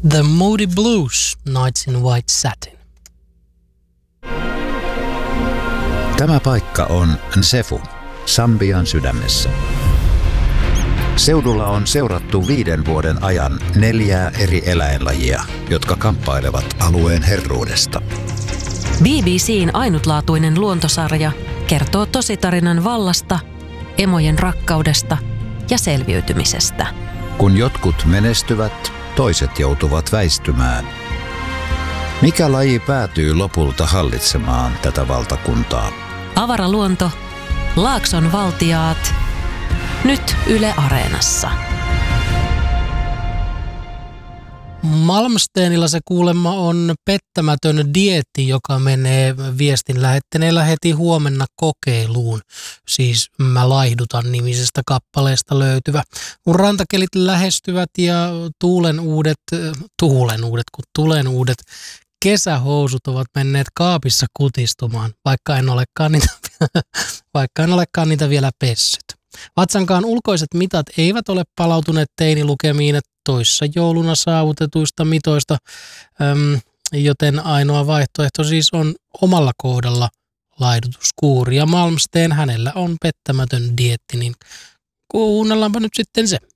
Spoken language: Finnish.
The Moody Blues, Nights in White Satin. Tämä paikka on Nsefu, Sambian sydämessä. Seudulla on seurattu 5 vuoden ajan 4 eri eläinlajia, jotka kamppailevat alueen herruudesta. BBC:n ainutlaatuinen luontosarja kertoo tositarinan vallasta, emojen rakkaudesta ja selviytymisestä. Kun jotkut menestyvät, toiset joutuvat väistymään. Mikä laji päätyy lopulta hallitsemaan tätä valtakuntaa? Avaraluonto, Laakson valtiaat, nyt Yle Areenassa. Malmsteenilla se kuulemma on pettämätön dieetti, joka menee viestin lähettäneellä heti huomenna kokeiluun. Siis Mä laihdutan -nimisestä kappaleesta löytyvä. Kun rantakelit lähestyvät ja tulen uudet kesähousut ovat menneet kaapissa kutistumaan, vaikka en olekaan niitä vielä pessyt. Vatsankaan ulkoiset mitat eivät ole palautuneet teinilukemiin toissa jouluna saavutetuista mitoista, joten ainoa vaihtoehto siis on omalla kohdalla laihdutuskuuri. Ja Malmsteen, hänellä on pettämätön dieetti, niin kuunnellaanpa nyt sitten se.